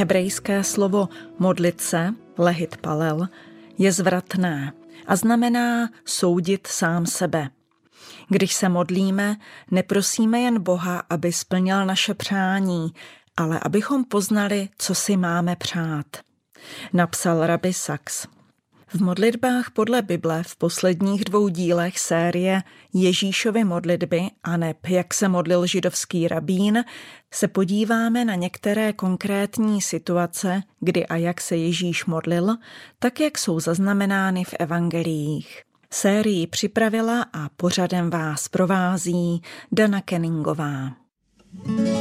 Hebrejské slovo modlit se, lehit palel, je zvratné a znamená soudit sám sebe. Když se modlíme, neprosíme jen Boha, aby splnil naše přání, ale abychom poznali, co si máme přát. Napsal rabbi Sacks. V modlitbách podle Bible v posledních 2 dílech série Ježíšovy modlitby aneb jak se modlil židovský rabín se podíváme na některé konkrétní situace, kdy a jak se Ježíš modlil, tak jak jsou zaznamenány v evangeliích. Sérii připravila a pořadem vás provází Dana Kenningová.